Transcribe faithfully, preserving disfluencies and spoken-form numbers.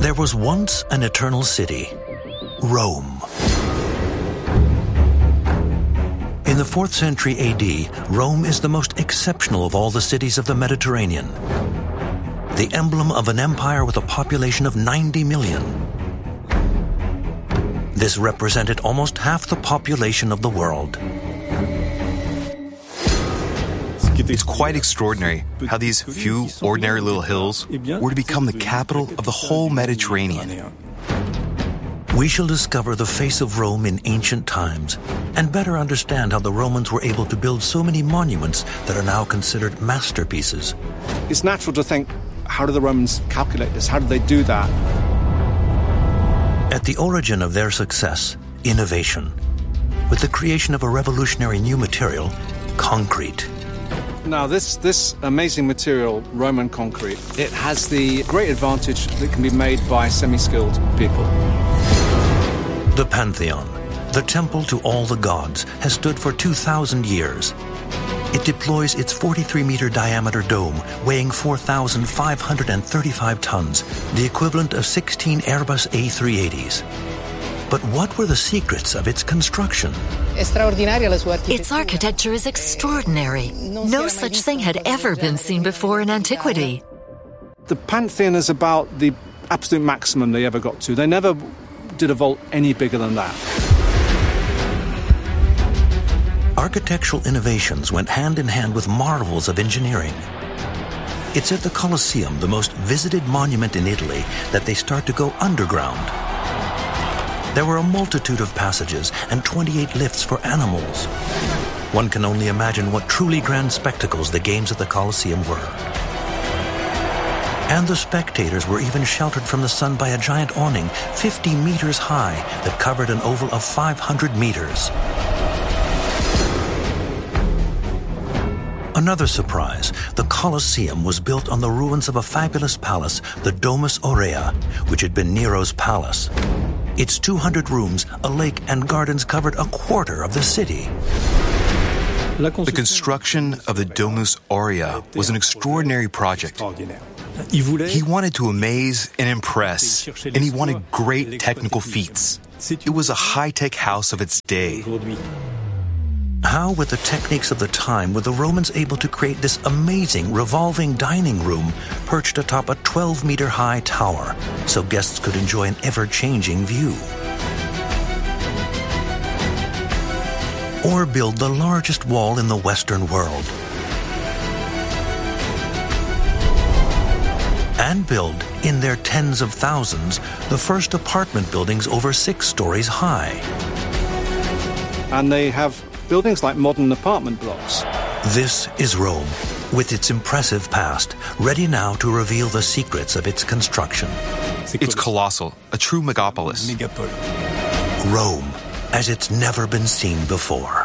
There was once an eternal city, Rome. In the fourth century A D, Rome is the most exceptional of all the cities of the Mediterranean. The emblem of an empire with a population of ninety million. This represented almost half the population of the world. It's quite extraordinary how these few ordinary little hills were to become the capital of the whole Mediterranean. We shall discover the face of Rome in ancient times and better understand how the Romans were able to build so many monuments that are now considered masterpieces. It's natural to think, how do the Romans calculate this? How did they do that? At the origin of their success, innovation, with the creation of a revolutionary new material, concrete. Now, this, this amazing material, Roman concrete, it has the great advantage that it can be made by semi-skilled people. The Pantheon, the temple to all the gods, has stood for two thousand years. It deploys its forty-three meter diameter dome, weighing four thousand five hundred thirty-five tons, the equivalent of sixteen Airbus A three eighties. But what were the secrets of its construction? Its architecture is extraordinary. No such thing had ever been seen before in antiquity. The Pantheon is about the absolute maximum they ever got to. They never did a vault any bigger than that. Architectural innovations went hand in hand with marvels of engineering. It's at the Colosseum, the most visited monument in Italy, that they start to go underground. There were a multitude of passages and twenty-eight lifts for animals. One can only imagine what truly grand spectacles the games at the Colosseum were. And the spectators were even sheltered from the sun by a giant awning fifty meters high that covered an oval of five hundred meters. Another surprise, the Colosseum was built on the ruins of a fabulous palace, the Domus Aurea, which had been Nero's palace. Its two hundred rooms, a lake, and gardens covered a quarter of the city. The construction of the Domus Aurea was an extraordinary project. He wanted to amaze and impress, and he wanted great technical feats. It was a high-tech house of its day. How, with the techniques of the time, were the Romans able to create this amazing revolving dining room perched atop a twelve meter high tower so guests could enjoy an ever-changing view? Or build the largest wall in the Western world? And build, in their tens of thousands, the first apartment buildings over six stories high. And they have buildings like modern apartment blocks. This is Rome, with its impressive past, ready now to reveal the secrets of its construction. It's colossal, a true megapolis. Rome, as it's never been seen before.